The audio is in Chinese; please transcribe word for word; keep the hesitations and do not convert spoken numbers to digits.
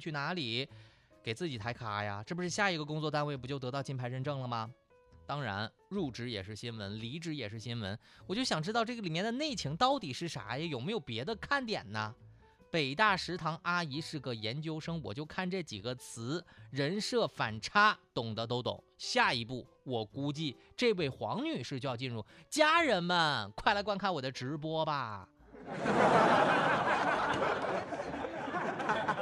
去哪里？给自己抬咖呀，这不是下一个工作单位不就得到金牌认证了吗？当然，入职也是新闻，离职也是新闻。我就想知道这个里面的内情到底是啥呀？有没有别的看点呢？北大食堂阿姨是个研究生，我就看这几个词，人设反差，懂的都懂。下一步，我估计这位黄女士就要进入。家人们，快来观看我的直播吧！